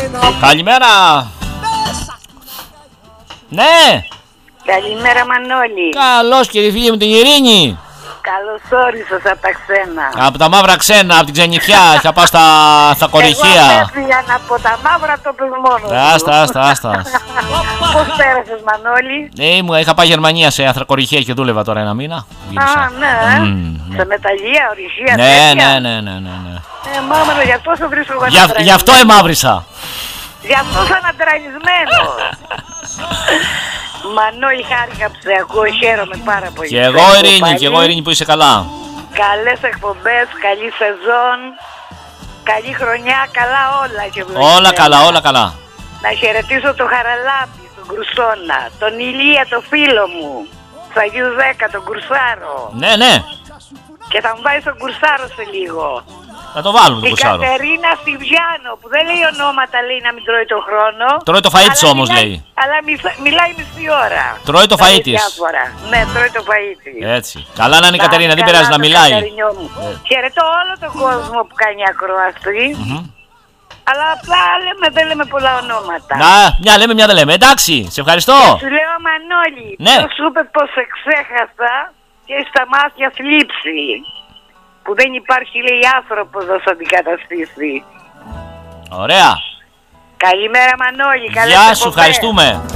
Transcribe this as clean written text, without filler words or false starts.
Καλημέρα. Ναι. Καλημέρα Μανώλη. Καλώς κύριε φίλε μου την Ειρήνη. Καλώς όρισες από τα ξένα. Από τα μαύρα ξένα, από την ξενιφιά. Θα πάω στα κοριχεία. Εγώ έφυγα από τα μαύρα το πες μόνος. Άστα. Πώς πέρασες Μανώλη? Είχα πάει Γερμανία σε ανθρακοριχεία και δούλευα τώρα ένα μήνα. Α, ναι. Σε μεταλλεία, ορυχεία, Ναι. Μάμαρο, γι' αυτό σε βρίσκω εγώ. Γι' αυτό εμαύρισα. Γι' αυτό είσαι ανατρανισμένος. Μανώλη, χάρηκα που σε ακούω, χαίρομαι πάρα πολύ. Και εγώ Ειρήνη που είσαι καλά. Καλές εκπομπές, καλή σεζόν, καλή χρονιά, καλά όλα και Όλα καλά. Να χαιρετήσω τον Χαραλάμπη, τον Κρουσόνα, τον Ηλία, τον φίλο μου, του Αγίου 10, τον Κουρσάρο. Ναι. Και θα μου βάλει τον Κουρσάρο σε λίγο. Θα το βάλουμε τον Κουρσάρο. Την Κατερίνα Στιβιάνο που δεν λέει ονόματα, λέει να μην τρώει τον χρόνο. Τρώει το φαΐ της όμως, λέει. Αλλά μιλάει μισή ώρα. Τρώει το φαΐ της. Ναι, τρώει το φαΐ της. Έτσι. Καλά να είναι η Κατερίνα, δεν πειράζει να μιλάει. Χαιρετώ όλο τον κόσμο που κάνει ακροαστή. Αλλά απλά δεν λέμε πολλά ονόματα. Μια λέμε, μια δεν λέμε. Εντάξει, σε ευχαριστώ. Σου λέω Μανώλη, ναι. σου είπε πως σε ξέχασα και στα μάτια θλίψη. Που δεν υπάρχει, λέει, άνθρωπος να σου αντικαταστήσει. Ωραία. Καλημέρα Μανώλη. Γεια σου, ευχαριστούμε.